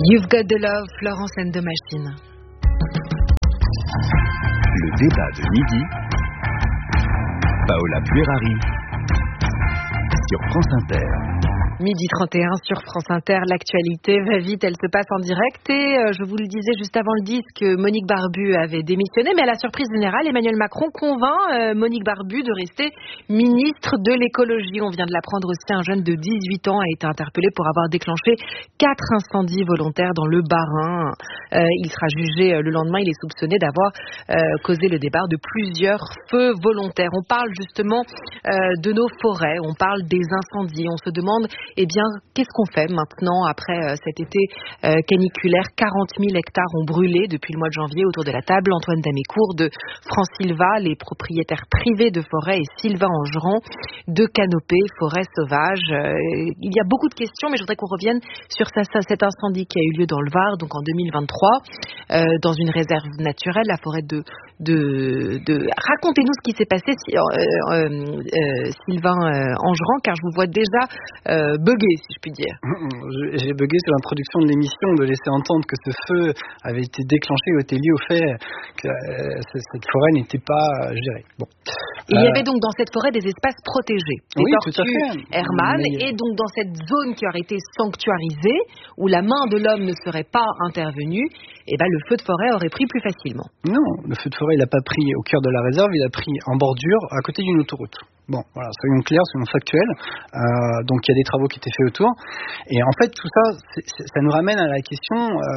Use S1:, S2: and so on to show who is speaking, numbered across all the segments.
S1: You've Got the Love, Florence and the Machine.
S2: Le débat de midi, Paola Puerari, sur France Inter.
S1: Midi 31 sur France Inter, l'actualité va vite, elle se passe en direct et je vous le disais juste avant le disque, Monique Barbu avait démissionné, mais à la surprise générale, Emmanuel Macron convainc Monique Barbu de rester ministre de l'écologie. On vient de l'apprendre aussi, un jeune de 18 ans a été interpellé pour avoir déclenché 4 incendies volontaires dans le Bas-Rhin. Il sera jugé le lendemain, il est soupçonné d'avoir causé le départ de plusieurs feux volontaires. On parle justement de nos forêts, on parle des incendies, on se demande qu'est-ce qu'on fait maintenant après cet été caniculaire? 40 000 hectares ont brûlé depuis le mois de janvier. Autour de la table, Antoine Damécourt de Francilva, les propriétaires privés de forêts, et Sylvain Angeran de Canopée, forêt sauvage. Il y a beaucoup de questions, mais je voudrais qu'on revienne sur cet incendie qui a eu lieu dans le Var, donc en 2023, dans une réserve naturelle, la forêt de... Racontez-nous ce qui s'est passé, Sylvain Angeran, car je vous vois déjà buggé, si je puis dire.
S3: J'ai bugué sur l'introduction de l'émission de laisser entendre que ce feu avait été déclenché ou était lié au fait que cette forêt n'était pas gérée. Bon.
S1: Il y avait donc dans cette forêt des espaces protégés, des tortues Hermann, et donc dans cette zone qui aurait été sanctuarisée, où la main de l'homme ne serait pas intervenue, le feu de forêt aurait pris plus facilement.
S3: Non, le feu de forêt, il n'a pas pris au cœur de la réserve, il a pris en bordure, à côté d'une autoroute. Bon, voilà, soyons clairs, soyons factuels. Donc il y a des travaux qui étaient faits autour. Et en fait, tout ça, ça nous ramène à la question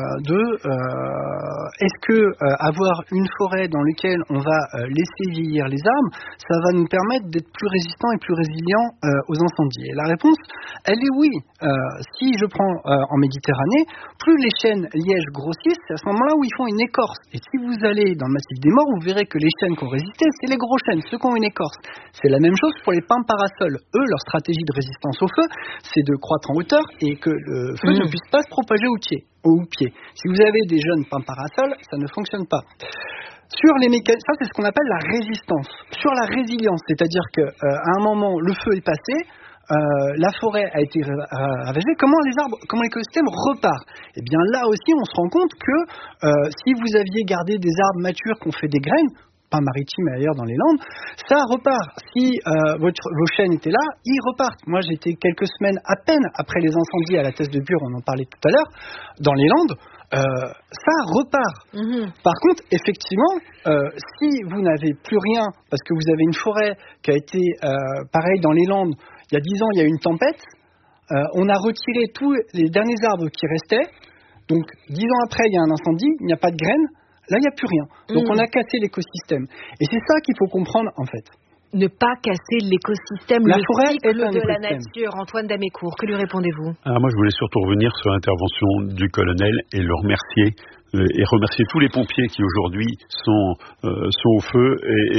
S3: est-ce que avoir une forêt dans laquelle on va laisser vieillir les arbres, ça va nous permettre d'être plus résistants et plus résilients aux incendies? Et la réponse, elle est oui. Si je prends en Méditerranée, plus les chênes lièges grossissent, c'est à ce moment-là où ils font une écorce. Et si vous allez dans le massif des Morts, vous verrez que les chênes qui ont résisté, c'est les gros chênes, ceux qui ont une écorce. C'est la même chose pour les pins parasols. Eux, leur stratégie de résistance au feu, c'est de croître en hauteur et que le feu ne puisse pas se propager au pied. Si vous avez des jeunes pins parasols, ça ne fonctionne pas. Sur les mécanismes, ça c'est ce qu'on appelle la résistance. Sur la résilience, c'est-à-dire qu'à un moment, le feu est passé, la forêt a été ravagée, comment l'écosystème repart? Et bien là aussi, on se rend compte que si vous aviez gardé des arbres matures qui ont fait des graines, pas maritimes et ailleurs dans les Landes, ça repart. Si vos chênes étaient là, ils repartent. Moi, j'étais quelques semaines à peine après les incendies à la Thèse de Bure, on en parlait tout à l'heure, dans les Landes, ça repart. Par contre, effectivement, si vous n'avez plus rien, parce que vous avez une forêt qui a été pareil dans les Landes, il y a 10 ans, il y a eu une tempête, on a retiré tous les derniers arbres qui restaient, donc 10 ans après, il y a un incendie, il n'y a pas de graines, là, il n'y a plus rien. Donc, on a cassé l'écosystème. Et c'est ça qu'il faut comprendre, en fait.
S1: Ne pas casser l'écosystème,
S3: la
S1: le
S3: forêt
S1: cycle
S3: est
S1: de la nature. Antoine Damécourt, que lui répondez-vous?
S4: Alors moi, je voulais surtout revenir sur l'intervention du colonel et le remercier. Et remercier tous les pompiers qui aujourd'hui sont au feu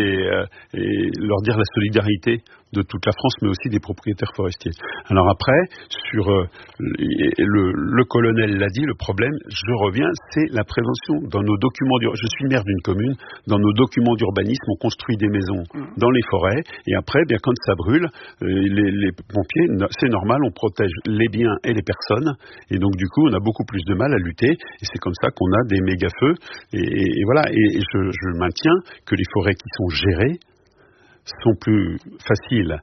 S4: et leur dire la solidarité de toute la France, mais aussi des propriétaires forestiers. Alors après, sur le colonel l'a dit, le problème, je reviens, c'est la prévention. Dans nos documents je suis maire d'une commune, dans nos documents d'urbanisme, on construit des maisons dans les forêts, et après, bien quand ça brûle, les pompiers, c'est normal, on protège les biens et les personnes, et donc du coup, on a beaucoup plus de mal à lutter, et c'est comme ça qu'on a des méga feux, et voilà, et je maintiens que les forêts qui sont gérées sont plus faciles,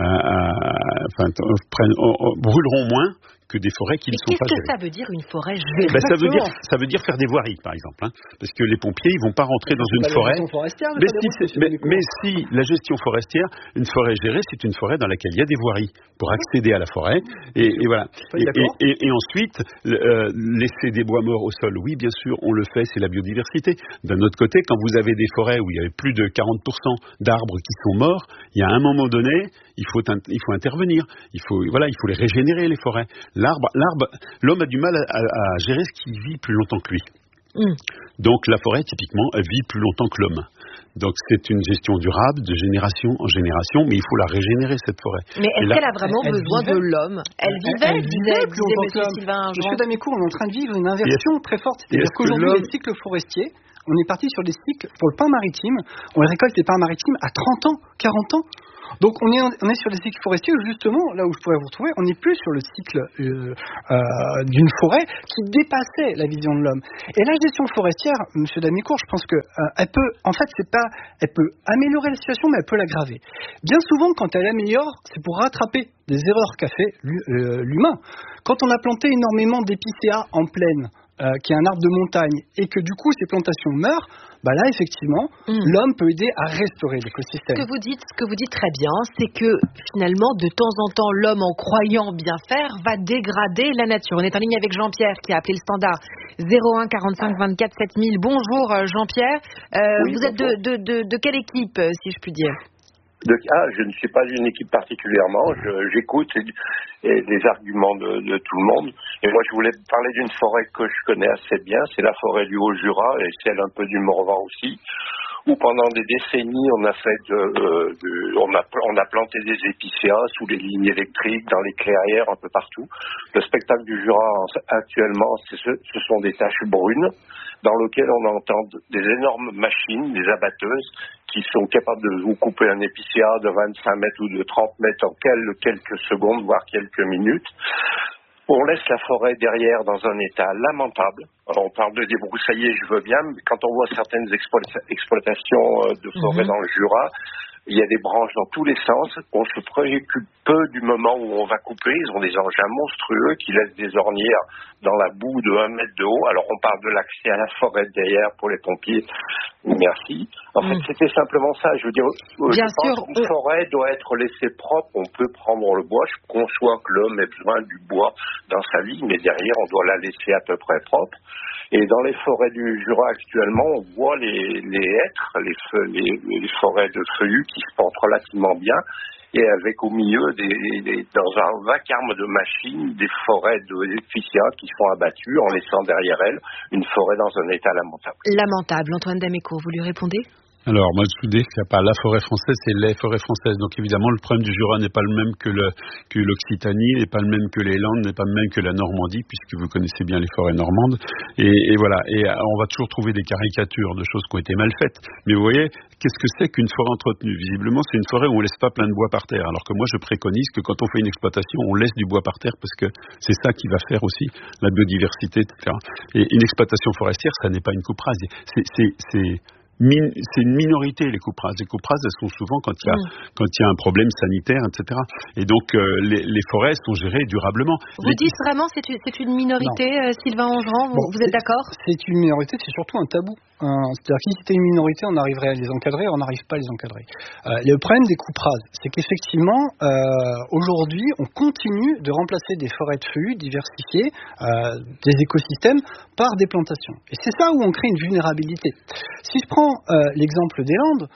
S4: brûleront moins que des forêts qui ne sont pas gérées.
S1: Qu'est-ce que ça veut dire une forêt gérée?
S4: Ça veut dire faire des voiries, par exemple, parce que les pompiers, ils vont pas rentrer dans une forêt. Mais si la gestion forestière, une forêt gérée, c'est une forêt dans laquelle il y a des voiries pour accéder à la forêt, et voilà. Et ensuite, laisser des bois morts au sol, oui, bien sûr, on le fait, c'est la biodiversité. D'un autre côté, quand vous avez des forêts où il y avait plus de 40% d'arbres qui sont morts, il y a un moment donné, il faut intervenir. Il faut les régénérer, les forêts. L'arbre, l'homme a du mal à gérer ce qui vit plus longtemps que lui. Donc la forêt, typiquement, elle vit plus longtemps que l'homme. Donc c'est une gestion durable, de génération en génération, mais il faut la régénérer, cette forêt.
S1: Mais est-ce qu'elle a vraiment besoin de l'homme? Elle vivait
S3: plus longtemps que l'homme. Monsieur Damécourt, on est en train de vivre une inversion très forte. C'est-à-dire qu'aujourd'hui, les cycles forestiers, on est parti sur des cycles, pour le pain maritime, on récolte les pains maritimes à 30 ans, 40 ans. Donc on est sur des cycles forestiers où justement, là où je pourrais vous retrouver, on n'est plus sur le cycle d'une forêt qui dépassait la vision de l'homme. Et la gestion forestière, Monsieur Damicourt, je pense que elle peut, en fait, elle peut améliorer la situation, mais elle peut l'aggraver. Bien souvent, quand elle améliore, c'est pour rattraper des erreurs qu'a fait l'humain. Quand on a planté énormément d'épicéas en plaine, qui est un arbre de montagne, et que du coup ces plantations meurent, bah là effectivement, l'homme peut aider à restaurer l'écosystème.
S1: Ce que vous dites très bien, c'est que finalement, de temps en temps, l'homme, en croyant bien faire, va dégrader la nature. On est en ligne avec Jean-Pierre qui a appelé le standard 01 45 24 7000. Bonjour Jean-Pierre.
S5: Oui,
S1: vous êtes de quelle équipe, si je puis dire?
S5: Je ne suis pas d'une équipe particulièrement. J'écoute les arguments de tout le monde. Et moi, je voulais parler d'une forêt que je connais assez bien. C'est la forêt du Haut-Jura et celle un peu du Morvan aussi, où pendant des décennies, on a planté des épicéas sous les lignes électriques, dans les clairières, un peu partout. Le spectacle du Jura actuellement, ce sont des taches brunes dans lesquelles on entend des énormes machines, des abatteuses, qui sont capables de vous couper un épicéa de 25 mètres ou de 30 mètres en quelques secondes, voire quelques minutes. On laisse la forêt derrière dans un état lamentable. Alors, on parle de débroussailler, je veux bien, mais quand on voit certaines exploitations de forêt dans le Jura, il y a des branches dans tous les sens. On se préoccupe peu du moment où on va couper. Ils ont des engins monstrueux qui laissent des ornières dans la boue de 1 mètre de haut. Alors, on parle de l'accès à la forêt derrière pour les pompiers. Merci. En fait, c'était simplement ça. Je veux dire,
S1: bien sûr,
S5: une forêt doit être laissée propre. On peut prendre le bois. Je conçois que l'homme ait besoin du bois dans sa vie, mais derrière, on doit la laisser à peu près propre. Et dans les forêts du Jura actuellement, on voit les hêtres, les forêts de feuillus qui se portent relativement bien, et avec au milieu, dans un vacarme de machines, des forêts d'épicéas qui sont abattues en laissant derrière elles une forêt dans un état lamentable.
S1: Lamentable. Antoine Damécourt, vous lui répondez ?
S4: Alors, moi, je vous dis qu'il n'y a pas la forêt française, c'est les forêts françaises. Donc, évidemment, le problème du Jura n'est pas le même que l'Occitanie, n'est pas le même que les Landes, n'est pas le même que la Normandie, puisque vous connaissez bien les forêts normandes. Et voilà. Et on va toujours trouver des caricatures de choses qui ont été mal faites. Mais vous voyez, qu'est-ce que c'est qu'une forêt entretenue? Visiblement, c'est une forêt où on laisse pas plein de bois par terre. Alors que moi, je préconise que quand on fait une exploitation, on laisse du bois par terre, parce que c'est ça qui va faire aussi la biodiversité, etc. Et une exploitation forestière, ça n'est pas une coupe rase. C'est une minorité, les coupes rases. Les coupes rases, elles sont souvent quand il y a un problème sanitaire, etc. Et donc, les forêts sont gérées durablement.
S1: Vous dites vraiment c'est une minorité, Sylvain Angerand, vous êtes d'accord?
S3: C'est une minorité, c'est surtout un tabou. C'est-à-dire que si c'était une minorité, on arriverait à les encadrer, on n'arrive pas à les encadrer. Le problème des coupes rases, c'est qu'effectivement, aujourd'hui, on continue de remplacer des forêts de feuillus diversifiées, des écosystèmes, par des plantations. Et c'est ça où on crée une vulnérabilité. Si je prends l'exemple des Landes,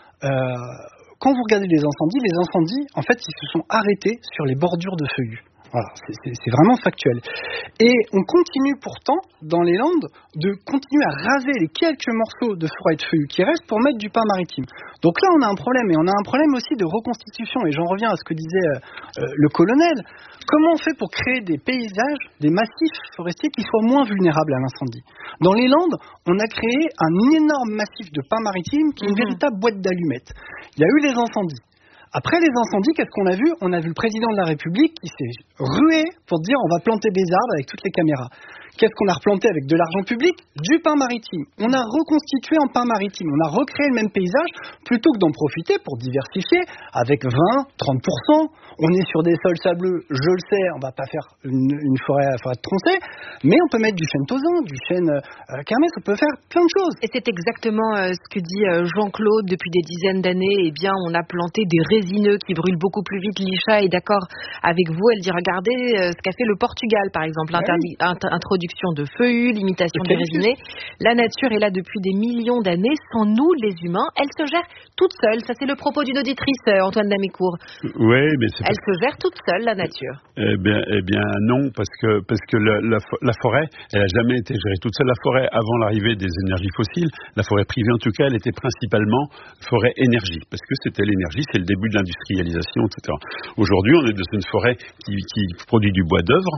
S3: quand vous regardez les incendies, en fait, ils se sont arrêtés sur les bordures de feuillus. Voilà, c'est vraiment factuel. Et on continue pourtant, dans les Landes, de continuer à raser les quelques morceaux de forêt de feuillus qui restent pour mettre du pin maritime. Donc là, on a un problème, et on a un problème aussi de reconstitution, et j'en reviens à ce que disait le colonel. Comment on fait pour créer des paysages, des massifs forestiers qui soient moins vulnérables à l'incendie? Dans les Landes, on a créé un énorme massif de pin maritime qui est une véritable boîte d'allumettes. Il y a eu les incendies. Après les incendies, qu'est-ce qu'on a vu? On a vu le président de la République qui s'est rué pour dire on va planter des arbres avec toutes les caméras. Qu'est-ce qu'on a replanté avec de l'argent public? Du pin maritime. On a reconstitué en pin maritime. On a recréé le même paysage plutôt que d'en profiter pour diversifier avec 20, 30%. On est sur des sols sableux, je le sais, on va pas faire une forêt de troncée, mais on peut mettre du chêne tozan, du chêne kermès, on peut faire plein de choses.
S1: Et c'est exactement ce que dit Jean-Claude depuis des dizaines d'années. Eh bien, on a planté des résineux qui brûlent beaucoup plus vite. Licha est d'accord avec vous. Elle dit regardez ce qu'a fait le Portugal, par exemple, introduction de feuillus, limitation des résinés. La nature est là depuis des millions d'années. Sans nous, les humains, elle se gère toute seule. Ça, c'est le propos d'une auditrice, Antoine Damécourt.
S4: Oui, mais
S1: elle se gère toute seule, la nature.
S4: Eh bien non, parce que la forêt, elle a jamais été gérée toute seule. La forêt, avant l'arrivée des énergies fossiles, la forêt privée en tout cas, elle était principalement forêt énergie, parce que c'était l'énergie, c'est le début de l'industrialisation, etc. Aujourd'hui, on est dans une forêt qui produit du bois d'œuvre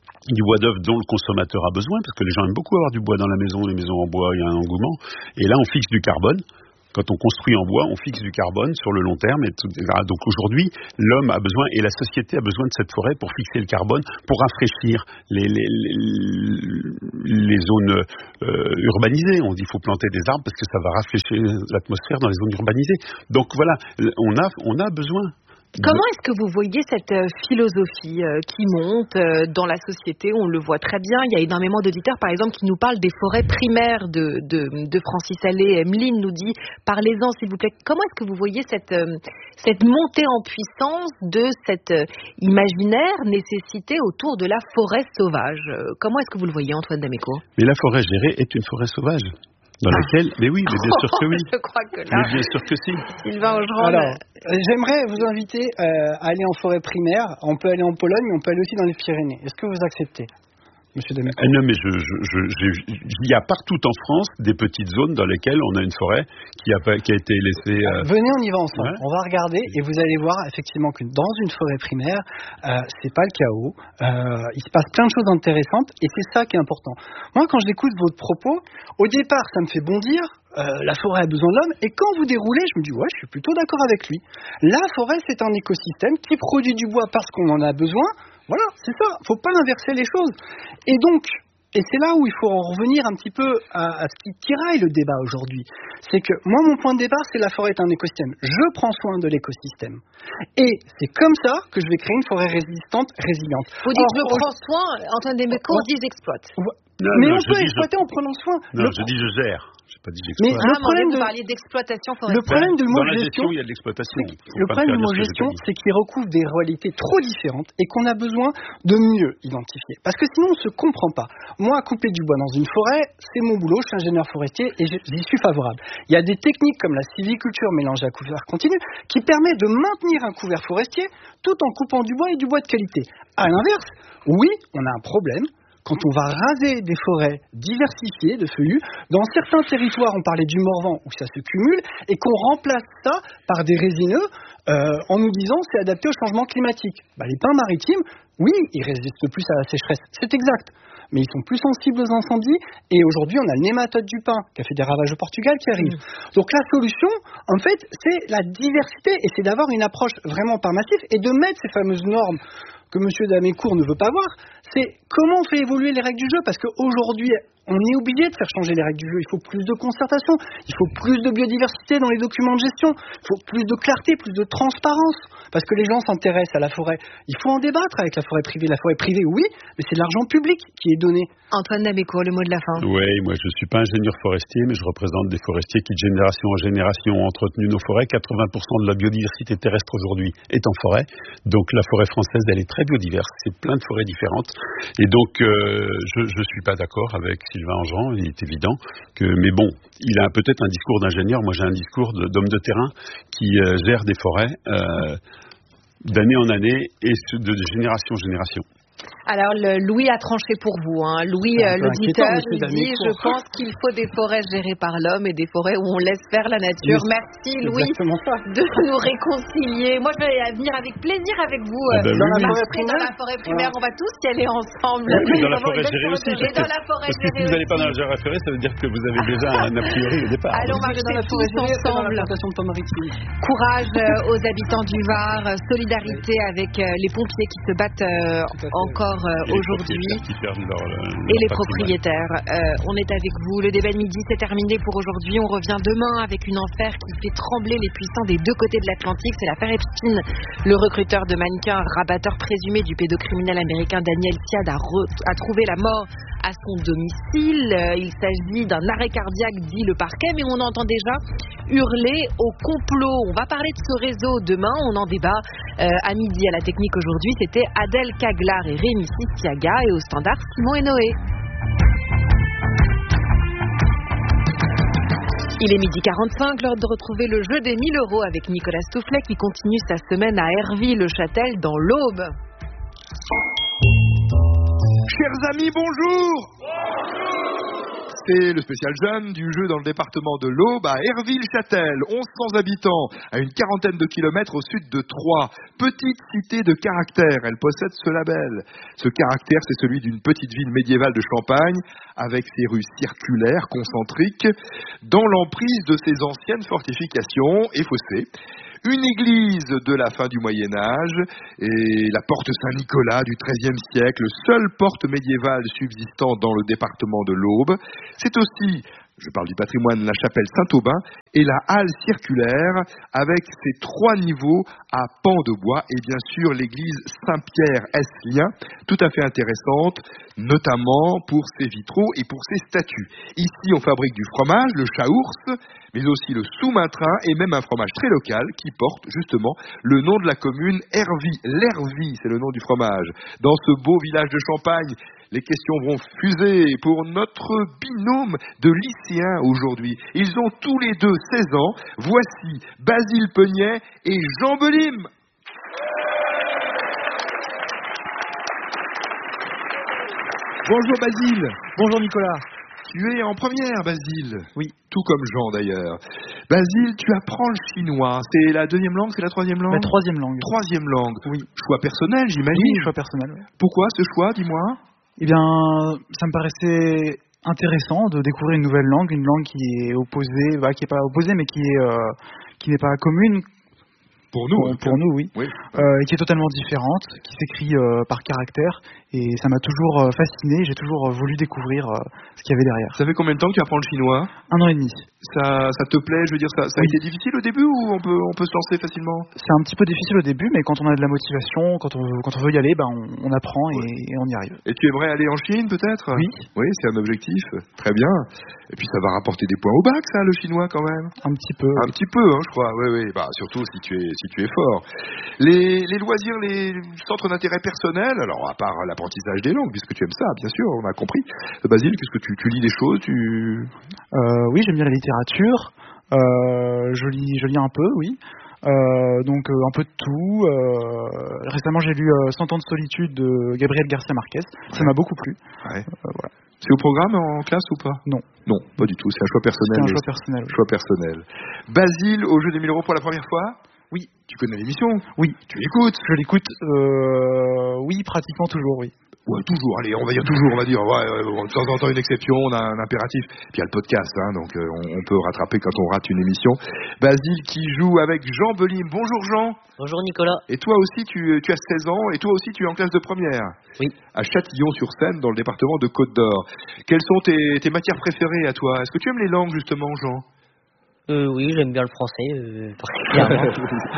S4: dont le consommateur a besoin, parce que les gens aiment beaucoup avoir du bois dans la maison, les maisons en bois, il y a un engouement. Et là, on fixe du carbone. Quand on construit en bois, on fixe du carbone sur le long terme, etc. Donc aujourd'hui, l'homme a besoin, et la société a besoin de cette forêt pour fixer le carbone, pour rafraîchir les zones urbanisées. On dit qu'il faut planter des arbres parce que ça va rafraîchir l'atmosphère dans les zones urbanisées. Donc voilà, on a besoin.
S1: Comment est-ce que vous voyez cette philosophie qui monte dans la société? On le voit très bien. Il y a énormément d'auditeurs, par exemple, qui nous parlent des forêts primaires de Francis Allais. Emeline nous dit, parlez-en s'il vous plaît. Comment est-ce que vous voyez cette montée en puissance de cet imaginaire nécessité autour de la forêt sauvage? Comment est-ce que vous le voyez, Antoine Damecourt?
S4: Mais la forêt gérée est une forêt sauvage. Dans laquelle, mais oui, mais bien sûr que oui.
S1: Je crois que là,
S4: mais bien sûr que si.
S1: Sylvain Augeron.
S3: Alors, j'aimerais vous inviter à aller en forêt primaire. On peut aller en Pologne, mais on peut aller aussi dans les Pyrénées. Est-ce que vous acceptez, Monsieur Damecourt?
S4: Non, mais il y a partout en France des petites zones dans lesquelles on a une forêt qui a été laissée.
S3: Venez, on y va ensemble.
S4: Ouais.
S3: On va regarder et vous allez voir effectivement que dans une forêt primaire, c'est pas le chaos. Il se passe plein de choses intéressantes et c'est ça qui est important. Moi, quand j'écoute votre propos, au départ, ça me fait bondir. La forêt a besoin de l'homme, et quand vous déroulez, je me dis ouais, je suis plutôt d'accord avec lui. La forêt, c'est un écosystème qui produit du bois parce qu'on en a besoin. Voilà, c'est ça. Faut pas inverser les choses. Et donc, et c'est là où il faut en revenir un petit peu à ce qui tiraille le débat aujourd'hui. C'est que moi, mon point de départ, c'est la forêt est un écosystème. Je prends soin de l'écosystème. Et c'est comme ça que je vais créer une forêt résistante, résiliente.
S1: Vous dites je prends soin, Antoine Damecourt dit j'exploite.
S3: Mais on peut exploiter en prenant soin.
S4: Non, je dis je gère. J'ai pas dit
S3: Mais
S4: j'exploite.
S3: le problème
S1: vous parliez d'exploitation forestière.
S3: Le problème de
S4: Dans
S3: mot
S4: la
S3: gestion,
S4: gestion, il y a de l'exploitation.
S3: le problème du mot gestion, c'est qu'il recouvre des réalités trop différentes et qu'on a besoin de mieux identifier. Parce que sinon, on se comprend pas. Moi, couper du bois dans une forêt, c'est mon boulot, je suis ingénieur forestier et j'y suis favorable. Il y a des techniques comme la sylviculture mélangée à couvert continu qui permet de maintenir un couvert forestier tout en coupant du bois et du bois de qualité. À l'inverse, oui, on a un problème. Quand on va raser des forêts diversifiées de feuillus, dans certains territoires, on parlait du Morvan où ça se cumule, et qu'on remplace ça par des résineux en nous disant c'est adapté au changement climatique. Les pins maritimes, oui, ils résistent plus à la sécheresse, c'est exact. Mais ils sont plus sensibles aux incendies, et aujourd'hui on a le nématode du pin qui a fait des ravages au Portugal qui arrive. Donc la solution, en fait, c'est la diversité, et c'est d'avoir une approche vraiment par massif, et de mettre ces fameuses normes que M. Damecourt ne veut pas voir, c'est comment on fait évoluer les règles du jeu, parce qu'aujourd'hui, on est obligé de faire changer les règles du jeu. Il faut plus de concertation, il faut plus de biodiversité dans les documents de gestion, il faut plus de clarté, plus de transparence, parce que les gens s'intéressent à la forêt. Il faut en débattre avec la forêt privée. La forêt privée, oui, mais c'est de l'argent public qui est donné.
S1: Antoine Damecourt, le mot de la fin.
S4: Oui, moi je ne suis pas ingénieur forestier, mais je représente des forestiers qui de génération en génération ont entretenu nos forêts. 80% de la biodiversité terrestre aujourd'hui est en forêt. Donc la forêt française, elle est très biodiverse. C'est plein de forêts différentes. Et donc je ne suis pas d'accord avec Sylvain Augeron, il est évident que, mais bon, il a peut-être un discours d'ingénieur, moi j'ai un discours d'homme de terrain qui gère des forêts d'année en année et de génération en génération.
S1: Alors, Louis a tranché pour vous. Louis, l'auditeur, il dit je pense qu'il faut des forêts gérées par l'homme et des forêts où on laisse faire la nature. Merci, Louis, de nous réconcilier. Moi, je vais venir avec plaisir avec vous dans la forêt primaire. On va tous y aller ensemble.
S4: Oui, dans la forêt gérée aussi.
S1: Dans la forêt
S4: parce que si vous n'allez pas dans la forêt gérée, ça veut dire que vous avez déjà un a priori au départ.
S1: Allons marcher tous ensemble. Courage aux habitants du Var, solidarité avec les pompiers qui se battent encore aujourd'hui et les propriétaires. On est avec vous. Le débat de midi, c'est terminé pour aujourd'hui. On revient demain avec une affaire qui fait trembler les puissants des deux côtés de l'Atlantique. C'est l'affaire Epstein. Le recruteur de mannequins, rabatteur présumé du pédocriminel américain Daniel Siad a trouvé la mort à son domicile. Il s'agit d'un arrêt cardiaque, dit le parquet, mais on entend déjà hurler au complot. On va parler de ce réseau demain. On en débat à midi à la technique aujourd'hui. C'était Adèle Caglar et Rémi Sistiaga, et au standard Simon et Noé. Il est 12h45, l'heure de retrouver le jeu des 1000 € avec Nicolas Stoufflet qui continue sa semaine à Hervy-le-Châtel dans l'Aube.
S6: Chers amis, bonjour. C'est le spécial jeune du jeu dans le département de l'Aube à Herville-Châtel, 1100 habitants, à une quarantaine de kilomètres au sud de Troyes. Petite cité de caractère, elle possède ce label. Ce caractère, c'est celui d'une petite ville médiévale de Champagne, avec ses rues circulaires, concentriques, dans l'emprise de ses anciennes fortifications et fossés. Une église de la fin du Moyen-Âge et la porte Saint-Nicolas du XIIIe siècle, seule porte médiévale subsistant dans le département de l'Aube. C'est aussi, je parle du patrimoine, la chapelle Saint-Aubin et la halle circulaire avec ses 3 niveaux à pans de bois et bien sûr l'église Saint-Pierre-Esselien, tout à fait intéressante, notamment pour ses vitraux et pour ses statues. Ici, on fabrique du fromage, le chaours, mais aussi le sous-maintrin et même un fromage très local qui porte justement le nom de la commune Hervy. L'Hervy, c'est le nom du fromage. Dans ce beau village de Champagne, les questions vont fuser pour notre binôme de lycéens aujourd'hui. Ils ont tous les deux 16 ans. Voici Basile Peugnet et Jean Belim. Bonjour Basile.
S7: Bonjour Nicolas.
S6: Tu es en première, Basile.
S7: Oui.
S6: Tout comme Jean d'ailleurs. Basile, tu apprends le chinois. C'est la 2e langue, c'est la 3e langue?
S7: La 3e langue.
S6: 3e langue.
S7: Oui.
S6: Choix personnel, j'imagine.
S7: Oui, choix personnel. Oui.
S6: Pourquoi ce choix, dis-moi?
S7: Eh bien, ça me paraissait intéressant de découvrir une nouvelle langue, une langue qui est opposée, qui n'est pas opposée, mais qui n'est pas commune.
S6: Pour nous,
S7: oui. Qui est totalement différente, qui s'écrit par caractère, et ça m'a toujours fasciné. J'ai toujours voulu découvrir ce qu'il y avait derrière.
S6: Ça fait combien de temps que tu apprends le chinois?
S7: 1 an et demi.
S6: Ça te plaît? Je veux dire, ça a été difficile au début ou on peut se lancer facilement?
S7: C'est un petit peu difficile au début, mais quand on a de la motivation, quand on veut y aller, on apprend et on y arrive.
S6: Et tu aimerais aller en Chine peut-être?
S7: Oui.
S6: Oui, c'est un objectif. Très bien. Et puis ça va rapporter des points au bac, ça, le chinois quand même.
S7: Un petit peu.
S6: Un petit peu, je crois. Oui. Surtout si tu es fort. Les loisirs, les centres d'intérêt personnel, alors à part l'apprentissage des langues, puisque tu aimes ça, bien sûr, on a compris. Basile, qu'est-ce que tu lis des choses?
S7: Oui, j'aime bien la littérature. Je lis un peu, oui. Donc un peu de tout. Récemment, j'ai lu 100 ans de solitude de Gabriel Garcia Marquez. Ça m'a beaucoup plu.
S6: Ouais.
S7: Voilà.
S6: C'est au programme en classe ou pas?
S7: Non.
S6: Non, pas du tout. C'est un choix personnel.
S7: C'est un choix personnel. Oui.
S6: Choix personnel. Basile, au jeu des 1000 € pour la première fois?
S7: Oui.
S6: Tu connais l'émission?
S7: Oui.
S6: Tu l'écoutes?
S7: Je l'écoute. Oui, pratiquement toujours, oui.
S6: Ouais, toujours, allez, on va dire toujours, de temps en temps une exception, on a un impératif. Puis il y a le podcast, donc on peut rattraper quand on rate une émission. Basile qui joue avec Jean Belim. Bonjour Jean.
S8: Bonjour Nicolas.
S6: Et toi aussi, tu as 16 ans, et toi aussi tu es en classe de première.
S8: Oui. À
S6: Châtillon-sur-Seine, dans le département de Côte-d'Or. Quelles sont tes matières préférées à toi? Est-ce que tu aimes les langues justement, Jean?
S8: Oui, j'aime bien le français, particulièrement.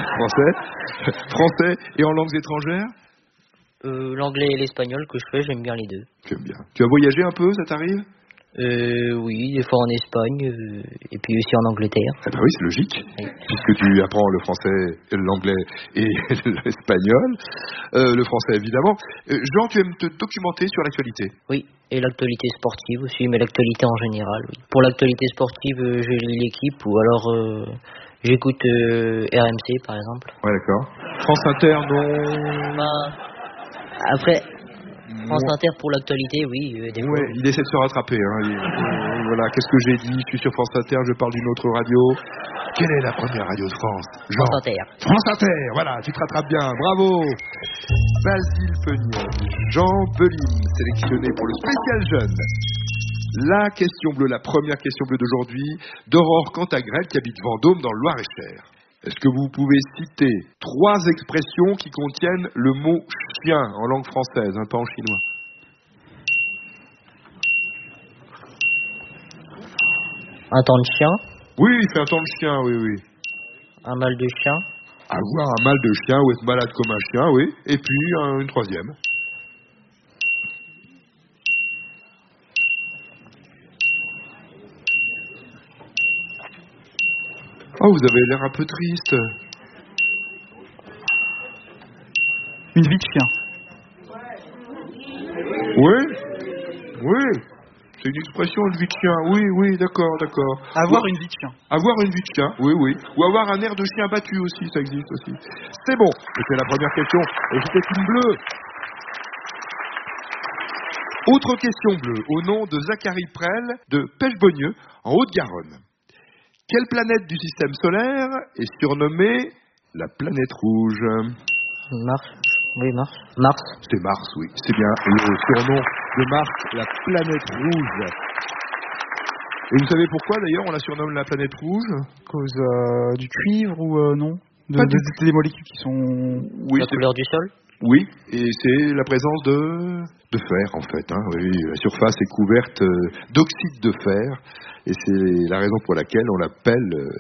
S6: Français et en langues étrangères?
S8: L'anglais et l'espagnol que je fais, j'aime bien les deux.
S6: J'aime bien. Tu as voyagé un peu, ça t'arrive?
S8: Oui, des fois en Espagne, et puis aussi en Angleterre.
S6: Eh ben oui, c'est logique, oui. Puisque tu apprends le français, l'anglais et l'espagnol. Le français, évidemment. Jean, tu aimes te documenter sur l'actualité?
S8: Oui, et l'actualité sportive aussi, mais l'actualité en général, oui. Pour l'actualité sportive, je lis l'équipe, ou alors j'écoute RMC, par exemple.
S6: Ouais, d'accord. France Inter, non...
S8: Après... France Inter pour l'actualité, oui. Des fois.
S6: Il essaie de se rattraper. Voilà, qu'est-ce que j'ai dit? Je suis sur France Inter, je parle d'une autre radio. Quelle est la première radio de France? Jean.
S8: France Inter.
S6: France Inter, voilà, tu te rattrapes bien, bravo. Basile Peugnet, Jean Belim, sélectionné pour le spécial jeune. La question bleue, la première question bleue d'aujourd'hui, d'Aurore Cantagrel qui habite Vendôme dans le Loir-et-Cher. Est-ce que vous pouvez citer 3 expressions qui contiennent le mot chien en langue française, pas en chinois?
S8: Un temps de chien?
S6: Oui, c'est un temps de chien, oui.
S8: Un mal de chien?
S6: Avoir un mal de chien ou être malade comme un chien, oui. Et puis une 3e. Oh, vous avez l'air un peu triste.
S7: Une vie de chien.
S6: Oui. C'est une expression, une vie de chien. Oui, d'accord.
S7: Avoir une vie de chien.
S6: Avoir une vie de chien, oui. Ou avoir un air de chien battu aussi, ça existe aussi. C'est bon. C'était la première question. Et c'était une bleue. Autre question bleue, au nom de Zachary Prel de Pêche-Beaunieu, en Haute-Garonne. Quelle planète du système solaire est surnommée la planète rouge?
S8: Mars. Oui, Mars. Mars.
S6: C'est Mars, oui. C'est bien le surnom de Mars, la planète rouge. Et vous savez pourquoi d'ailleurs on la surnomme la planète rouge?
S7: À cause du cuivre ou non?
S6: Pas du
S7: Des molécules qui sont...
S6: Oui,
S8: La couleur du sol?
S6: Oui, et c'est la présence de fer en fait. Hein. Oui, la surface est couverte d'oxyde de fer et c'est la raison pour laquelle on l'appelle